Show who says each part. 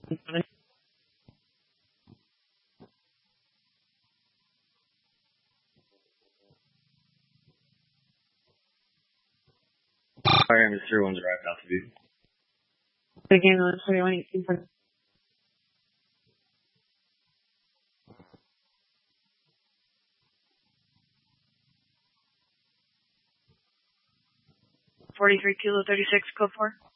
Speaker 1: Fire ambulance 01's arrived out to view.
Speaker 2: Big ambulance 2118. 43 Kilo 36, code 4.